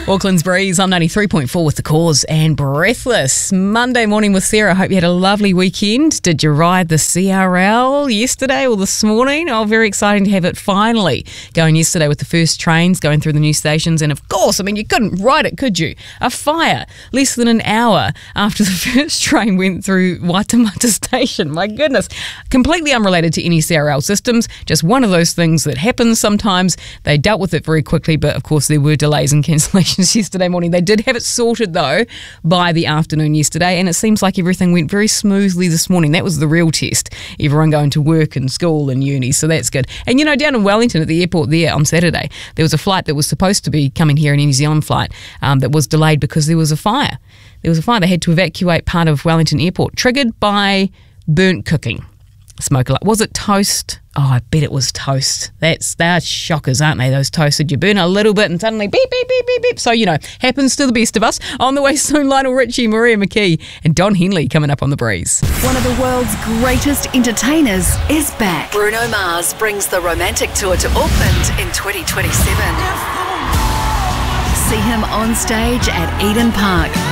Auckland's Breeze, I'm 93.4 with The Cause and Breathless. Monday morning with Sarah. Hope you had a lovely weekend. Did you ride the CRL yesterday or this morning? Oh, very exciting to have it finally going yesterday with the first trains going through the new stations. And of course, you couldn't ride it, could you? A fire less than an hour after the first train went through Waitemata Station. My goodness. Completely unrelated to any CRL systems. Just one of those things that happens sometimes. They dealt with it very quickly, but of course there were delays and cancellations yesterday morning. They did have it sorted though by the afternoon yesterday, and it seems like everything went very smoothly this morning. That was the real test. Everyone going to work and school and uni, so that's good. And down in Wellington at the airport there on Saturday, there was a flight that was supposed to be coming here, a New Zealand flight, that was delayed because there was a fire. There was a fire. They had to evacuate part of Wellington Airport, triggered by burnt cooking. Smoke alarm. Was it toast? Oh, I bet it was toast. They're shockers, aren't they, those toasted? You burn a little bit and suddenly beep, beep, beep, beep, beep. So, happens to the best of us. On the way soon, Lionel Richie, Maria McKee and Don Henley coming up on The Breeze. One of the world's greatest entertainers is back. Bruno Mars brings the romantic tour to Auckland in 2027. See him on stage at Eden Park.